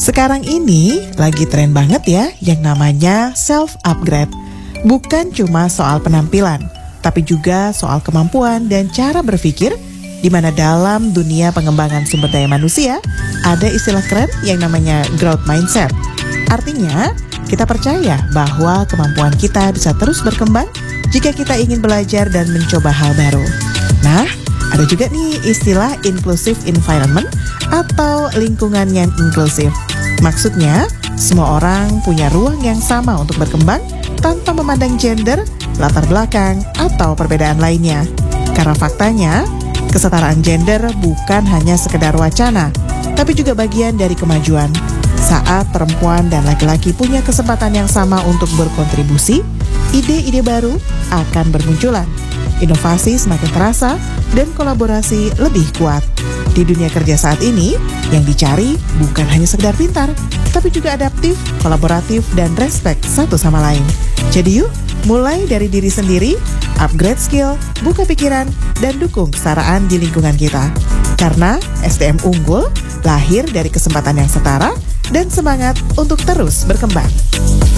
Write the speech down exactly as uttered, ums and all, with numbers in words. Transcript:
Sekarang ini lagi tren banget ya yang namanya self-upgrade. Bukan cuma soal penampilan, tapi juga soal kemampuan dan cara berpikir, di mana dalam dunia pengembangan sumber daya manusia, ada istilah keren yang namanya growth mindset. Artinya, kita percaya bahwa kemampuan kita bisa terus berkembang jika kita ingin belajar dan mencoba hal baru. Nah, ada juga nih istilah inclusive environment atau lingkungan yang inklusif. Maksudnya, semua orang punya ruang yang sama untuk berkembang tanpa memandang gender, latar belakang, atau perbedaan lainnya. Karena faktanya, kesetaraan gender bukan hanya sekedar wacana, tapi juga bagian dari kemajuan. Saat perempuan dan laki-laki punya kesempatan yang sama untuk berkontribusi, ide-ide baru akan bermunculan. Inovasi semakin terasa dan kolaborasi lebih kuat. Di dunia kerja saat ini, yang dicari bukan hanya sekedar pintar, tapi juga adaptif, kolaboratif, dan respect satu sama lain. Jadi yuk, mulai dari diri sendiri, upgrade skill, buka pikiran, dan dukung kesetaraan di lingkungan kita. Karena S D M unggul lahir dari kesempatan yang setara dan semangat untuk terus berkembang.